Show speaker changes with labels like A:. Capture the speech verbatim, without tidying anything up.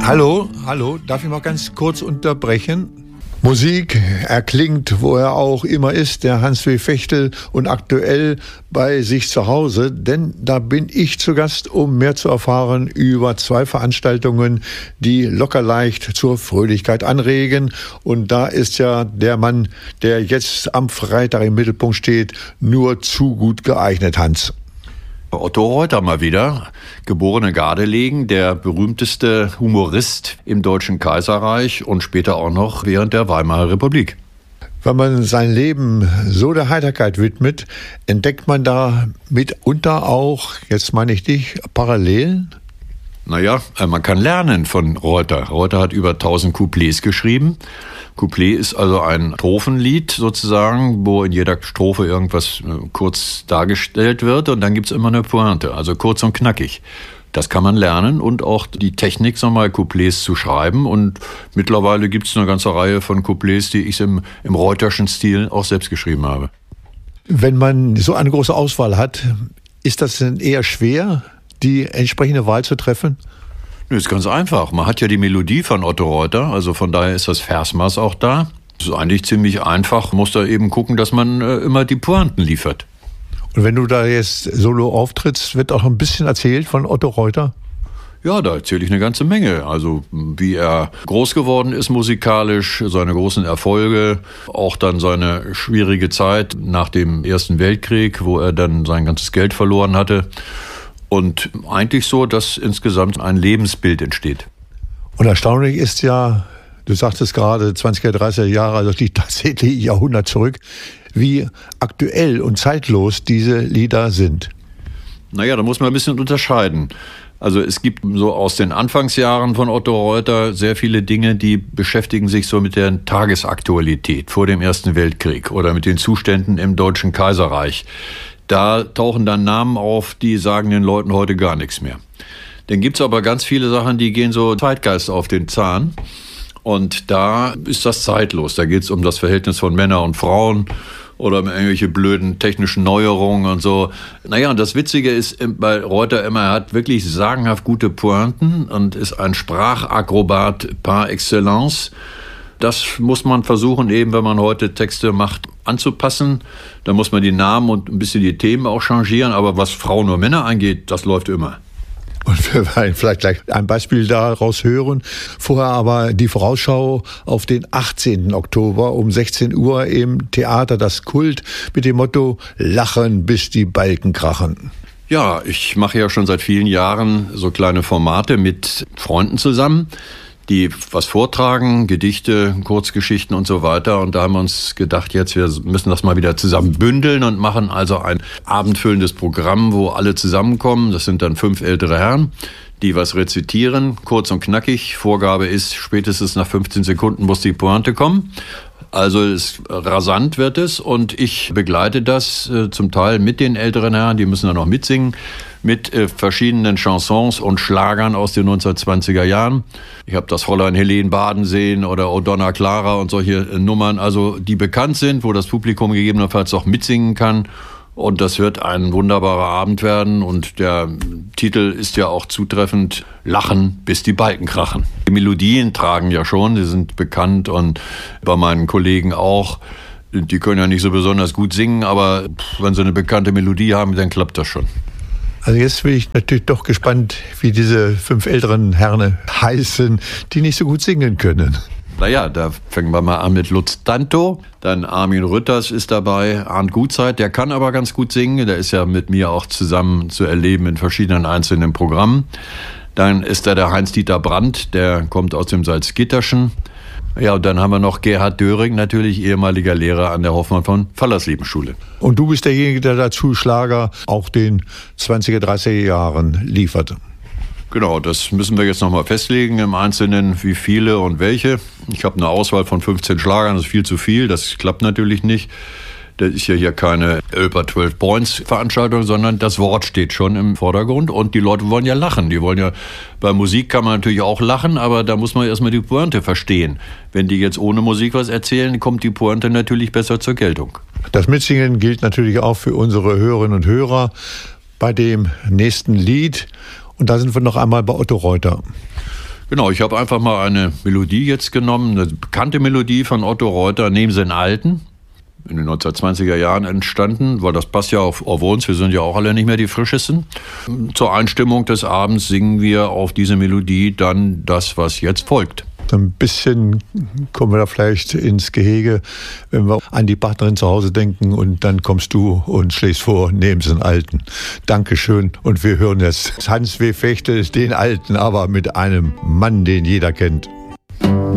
A: Hallo, hallo, darf ich mal ganz kurz unterbrechen? Musik erklingt, wo er auch immer ist, der Hans W. Fechtel, und aktuell bei sich zu Hause, denn da bin ich zu Gast, um mehr zu erfahren über zwei Veranstaltungen, die locker leicht zur Fröhlichkeit anregen. Und da ist ja der Mann, der jetzt am Freitag im Mittelpunkt steht, nur zu gut geeignet, Hans.
B: Otto Reuter mal wieder, geborene Gardelegen, der berühmteste Humorist im Deutschen Kaiserreich und später auch noch während der Weimarer Republik.
A: Wenn man sein Leben so der Heiterkeit widmet, entdeckt man da mitunter auch, jetzt meine ich dich, Parallelen?
B: Naja, man kann lernen von Reuter. Reuter hat über tausend Couplets geschrieben. Couplet ist also ein Strophenlied sozusagen, wo in jeder Strophe irgendwas kurz dargestellt wird und dann gibt's immer eine Pointe, also kurz und knackig. Das kann man lernen und auch die Technik, sagen wir mal, Couplets zu schreiben. Und mittlerweile gibt's eine ganze Reihe von Couplets, die ich im, im Reuterschen Stil auch selbst geschrieben habe.
A: Wenn man so eine große Auswahl hat, ist das denn eher schwer, die entsprechende Wahl zu treffen?
B: Das ist ganz einfach. Man hat ja die Melodie von Otto Reuter, also von daher ist das Versmaß auch da. Das ist eigentlich ziemlich einfach. Man muss da eben gucken, dass man äh, immer die Pointen liefert.
A: Und wenn du da jetzt solo auftrittst, wird auch ein bisschen erzählt von Otto Reuter?
B: Ja, da erzähle ich eine ganze Menge. Also wie er groß geworden ist musikalisch, seine großen Erfolge, auch dann seine schwierige Zeit nach dem Ersten Weltkrieg, wo er dann sein ganzes Geld verloren hatte. Und eigentlich so, dass insgesamt ein Lebensbild entsteht.
A: Und erstaunlich ist ja, du sagtest gerade zwanziger, dreißiger Jahre, also das liegt tatsächlich Jahrhundert zurück, wie aktuell und zeitlos diese Lieder sind.
B: Naja, da muss man ein bisschen unterscheiden. Also es gibt so aus den Anfangsjahren von Otto Reuter sehr viele Dinge, die beschäftigen sich so mit der Tagesaktualität vor dem Ersten Weltkrieg oder mit den Zuständen im Deutschen Kaiserreich. Da tauchen dann Namen auf, die sagen den Leuten heute gar nichts mehr. Dann gibt's aber ganz viele Sachen, die gehen so Zeitgeist auf den Zahn. Und da ist das zeitlos. Da geht's um das Verhältnis von Männern und Frauen oder um irgendwelche blöden technischen Neuerungen und so. Naja, und das Witzige ist bei Reuter immer, er hat wirklich sagenhaft gute Pointen und ist ein Sprachakrobat par excellence. Das muss man versuchen, eben wenn man heute Texte macht, anzupassen. Da muss man die Namen und ein bisschen die Themen auch changieren. Aber was Frauen und Männer angeht, das läuft immer.
A: Und wir werden vielleicht gleich ein Beispiel daraus hören. Vorher aber die Vorausschau auf den achtzehnten Oktober um sechzehn Uhr im Theater Das Kult mit dem Motto Lachen, bis die Balken krachen.
B: Ja, ich mache ja schon seit vielen Jahren so kleine Formate mit Freunden zusammen, die was vortragen, Gedichte, Kurzgeschichten und so weiter. Und da haben wir uns gedacht, jetzt wir müssen das mal wieder zusammen bündeln und machen also ein abendfüllendes Programm, wo alle zusammenkommen. Das sind dann fünf ältere Herren, die was rezitieren, kurz und knackig. Vorgabe ist, spätestens nach fünfzehn Sekunden muss die Pointe kommen. Also es, rasant wird es und ich begleite das äh, zum Teil mit den älteren Herren, die müssen dann noch mitsingen, mit äh, verschiedenen Chansons und Schlagern aus den neunzehnhundertzwanziger Jahren. Ich habe das Fräulein Helene Badenseen oder O Donna Clara und solche äh, Nummern, also die bekannt sind, wo das Publikum gegebenenfalls auch mitsingen kann. Und das wird ein wunderbarer Abend werden. Und der Titel ist ja auch zutreffend, Lachen, bis die Balken krachen. Die Melodien tragen ja schon, die sind bekannt und bei meinen Kollegen auch. Die können ja nicht so besonders gut singen, aber wenn sie eine bekannte Melodie haben, dann klappt das schon.
A: Also jetzt bin ich natürlich doch gespannt, wie diese fünf älteren Herren heißen, die nicht so gut singen können.
B: Naja, da fangen wir mal an mit Lutz Danto, dann Armin Rütters ist dabei, Arndt Gutzeit, der kann aber ganz gut singen, der ist ja mit mir auch zusammen zu erleben in verschiedenen einzelnen Programmen. Dann ist da der Heinz-Dieter Brandt, der kommt aus dem Salzgitterschen. Ja, und dann haben wir noch Gerhard Döring, natürlich ehemaliger Lehrer an der Hoffmann von Fallersleben-Schule.
A: Und du bist derjenige, der dazu Schlager auch den zwanziger, dreißiger Jahren liefert.
B: Genau, das müssen wir jetzt nochmal festlegen im Einzelnen, wie viele und welche. Ich habe eine Auswahl von fünfzehn Schlagern, das ist viel zu viel, das klappt natürlich nicht. Das ist ja hier keine Über zwölf Points Veranstaltung, sondern das Wort steht schon im Vordergrund und die Leute wollen ja lachen. Die wollen ja, bei Musik kann man natürlich auch lachen, aber da muss man erstmal die Pointe verstehen. Wenn die jetzt ohne Musik was erzählen, kommt die Pointe natürlich besser zur Geltung.
A: Das Mitsingen gilt natürlich auch für unsere Hörerinnen und Hörer bei dem nächsten Lied. Und da sind wir noch einmal bei Otto Reuter.
B: Genau, ich habe einfach mal eine Melodie jetzt genommen, eine bekannte Melodie von Otto Reuter, Nehmen Sie den Alten, in den neunzehnhundertzwanziger Jahren entstanden, weil das passt ja auf, auf uns, wir sind ja auch alle nicht mehr die Frischesten. Zur Einstimmung des Abends singen wir auf diese Melodie dann das, was jetzt folgt.
A: Ein bisschen kommen wir da vielleicht ins Gehege, wenn wir an die Partnerin zu Hause denken und dann kommst du und schlägst vor, nehmen Sie den Alten. Dankeschön und wir hören jetzt Hans W. Fechtel, den Alten, aber mit einem Mann, den jeder kennt.